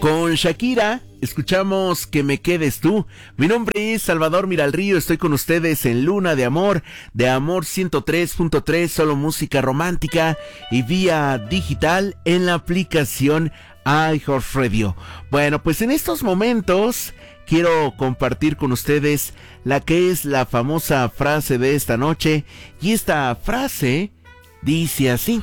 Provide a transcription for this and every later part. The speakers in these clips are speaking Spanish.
Con Shakira, escuchamos Que me quedes tú. Mi nombre es Salvador Miralrío, estoy con ustedes en Luna de Amor 103.3, solo música romántica y vía digital en la aplicación iHeartRadio. Bueno, pues en estos momentos quiero compartir con ustedes la que es la famosa frase de esta noche, y esta frase dice así: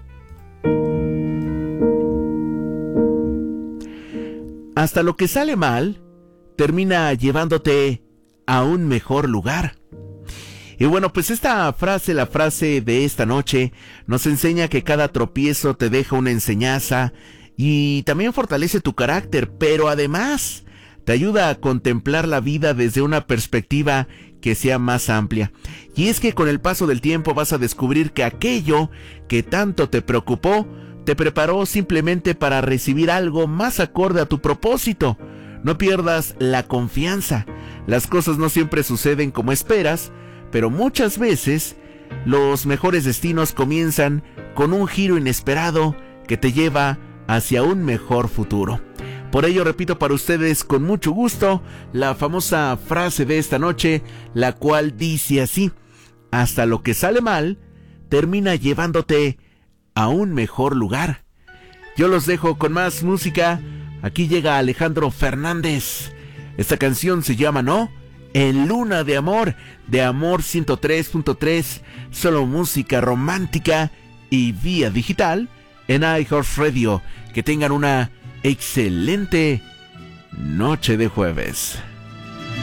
hasta lo que sale mal termina llevándote a un mejor lugar. Y bueno, pues esta frase, la frase de esta noche, nos enseña que cada tropiezo te deja una enseñanza y también fortalece tu carácter, pero además te ayuda a contemplar la vida desde una perspectiva que sea más amplia. Y es que con el paso del tiempo vas a descubrir que aquello que tanto te preocupó te preparó simplemente para recibir algo más acorde a tu propósito. No pierdas la confianza. Las cosas no siempre suceden como esperas, pero muchas veces los mejores destinos comienzan con un giro inesperado que te lleva hacia un mejor futuro. Por ello repito para ustedes con mucho gusto la famosa frase de esta noche, la cual dice así: hasta lo que sale mal termina llevándote a un mejor lugar. Yo los dejo con más música. Aquí llega Alejandro Fernández. Esta canción se llama No, en Luna de Amor 103.3, solo música romántica y vía digital en iHeartRadio. Que tengan una excelente noche de jueves.